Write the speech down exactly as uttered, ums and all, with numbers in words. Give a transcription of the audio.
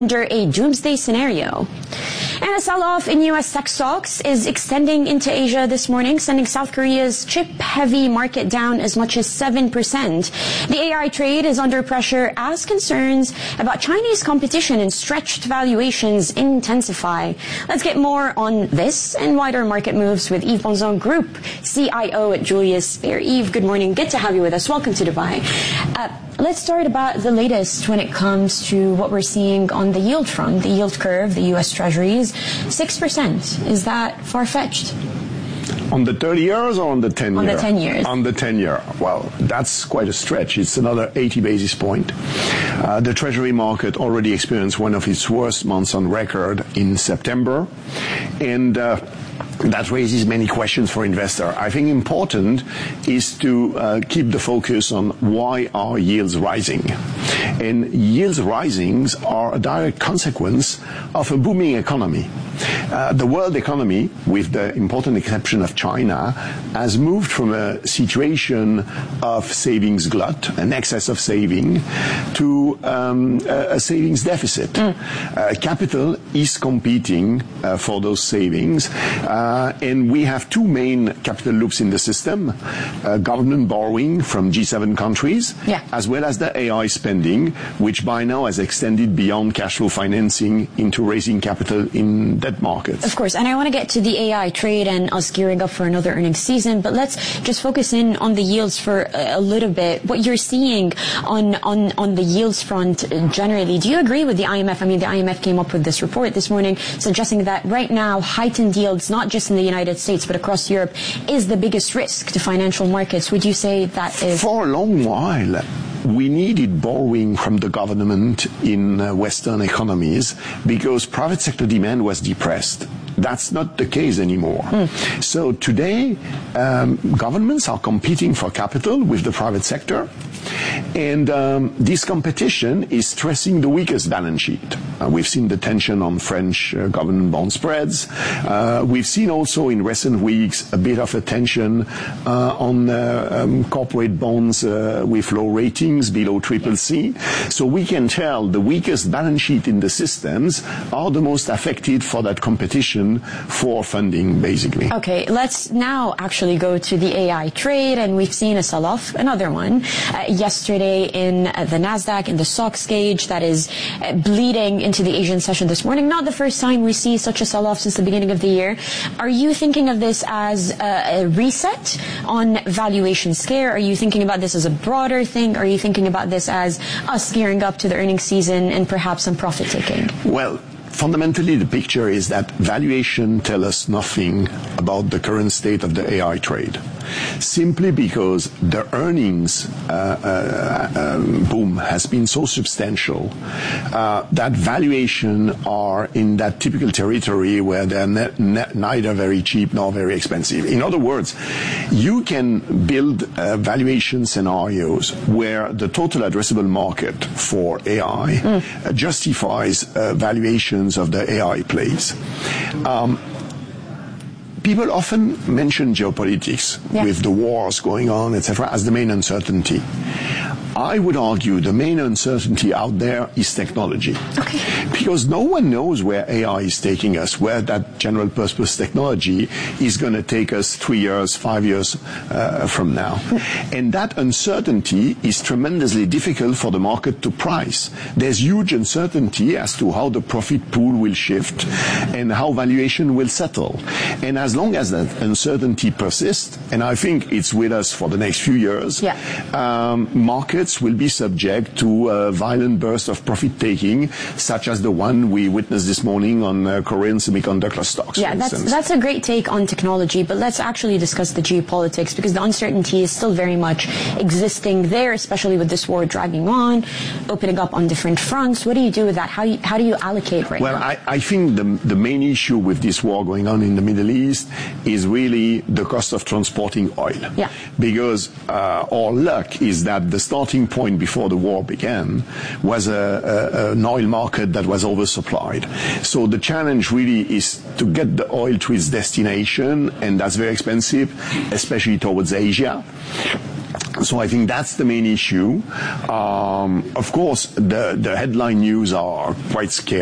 under a doomsday scenario. And a sell-off in U S tech stocks is extending into Asia this morning, sending South Korea's chip-heavy market down as much as seven percent. The A I trade is under pressure as concerns about Chinese competition and stretched valuations intensify. Let's get more on this and wider market moves with Yves Bonzon, Group C I O at Julius Baer. Yves, good morning. Good to have you with us. Welcome to Dubai. Uh, let's start about the latest when it comes to what we're seeing on the yield front, the yield curve, the U S Treasuries. six percent. Is that far-fetched? On the thirty years or on the ten year? On the ten years. On the ten year. Well, that's quite a stretch. It's another eighty basis point. Uh, the Treasury market already experienced one of its worst months on record in September. And uh, that raises many questions for investors. I think important is to uh, keep the focus on why are yields rising. And yields risings are a direct consequence of a booming economy. Uh, the world economy, with the important exception of China, has moved from a situation of savings glut, an excess of saving, to um, a, a savings deficit. Mm. Uh, capital is competing uh, for those savings, uh, and we have two main capital loops in the system, uh, government borrowing from G seven countries, yeah. as well as the A I spending, which by now has extended beyond cash flow financing into raising capital in debt markets. Of course, and I want to get to the A I trade and us gearing up for another earnings season, but let's just focus in on the yields for a, a little bit. What you're seeing on, on, on the yields front generally, do you agree with the I M F? I mean, the I M F came up with this report this morning suggesting that right now heightened yields, not just in the United States but across Europe, is the biggest risk to financial markets. Would you say that is? For a long while, we needed borrowing from the government in uh, Western economies because private sector demand was depressed. That's not the case anymore. Mm. So today, um, governments are competing for capital with the private sector, and um, this competition is stressing the weakest balance sheet. Uh, we've seen the tension on French uh, government bond spreads. Uh, we've seen also in recent weeks a bit of a tension uh, on uh, um, corporate bonds uh, with low ratings below triple C. So we can tell the weakest balance sheet in the systems are the most affected for that competition for funding, basically. Okay, let's now actually go to the A I trade, and we've seen a sell-off, another one, uh, yesterday in uh, the NASDAQ, in the S O X gauge that is uh, bleeding into the Asian session this morning. Not the first time we see such a sell-off since the beginning of the year. Are you thinking of this as a, a reset on valuation scare? Are you thinking about this as a broader thing? Are you thinking about this as us gearing up to the earnings season and perhaps some profit taking? Well, fundamentally, the picture is that valuation tells us nothing about the current state of the A I trade, simply because the earnings uh, uh, um, boom has been so substantial uh, that valuation are in that typical territory where they're ne- ne- neither very cheap nor very expensive. In other words, you can build uh, valuation scenarios where the total addressable market for A I mm. uh, justifies uh, valuation of the A I plays. Um, people often mention geopolitics yeah. with the wars going on, et cetera, as the main uncertainty. I would argue the main uncertainty out there is technology. Okay. Because no one knows where A I is taking us, where that general purpose technology is going to take us three years, five years uh, from now. And that uncertainty is tremendously difficult for the market to price. There's huge uncertainty as to how the profit pool will shift and how valuation will settle. And as long as that uncertainty persists, and I think it's with us for the next few years, yeah. um, markets will be subject to a violent burst of profit-taking, such as the one we witnessed this morning on uh, Korean semiconductor stocks. Yeah, that's, that's a great take on technology, but let's actually discuss the geopolitics, because the uncertainty is still very much existing there, especially with this war dragging on, opening up on different fronts. What do you do with that? How, you, how do you allocate right well, now? Well, I, I think the, the main issue with this war going on in the Middle East is really the cost of transporting oil. Yeah. Because uh, our luck is that the starting point before the war began was a, a, an oil market that was oversupplied. So the challenge really is to get the oil to its destination, and that's very expensive, especially towards Asia. So I think that's the main issue. Um, of course, the, the headline news are quite scary.